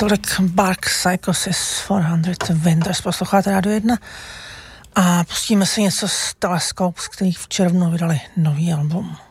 Tolik Bark Psychosis 400 Winters, posloucháte Rádio 1 a pustíme si něco z Telescopes, který v červnu vydali nový album.